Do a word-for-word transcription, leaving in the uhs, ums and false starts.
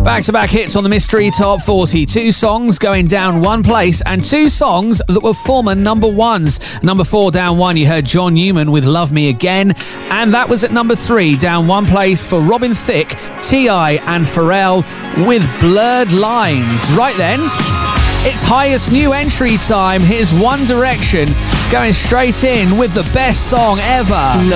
Back-to-back hits on the Mystery Top forty. Two songs going down one place and two songs that were former number ones. Number four down one, you heard John Newman with Love Me Again. And that was at number three, down one place for Robin Thicke, T I and Pharrell with Blurred Lines. Right then, it's highest new entry time. Here's One Direction going straight in with the best song ever.